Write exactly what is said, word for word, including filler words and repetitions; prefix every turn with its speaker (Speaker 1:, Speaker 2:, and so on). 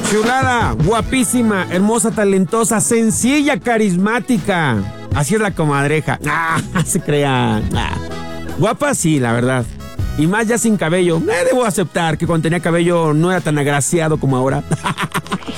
Speaker 1: Chulada, guapísima, hermosa, talentosa, sencilla, carismática. Así es la comadreja. Ah, se crea. Ah. Guapa, sí, la verdad. Y más ya sin cabello. Eh, debo aceptar que cuando tenía cabello no era tan agraciado como ahora.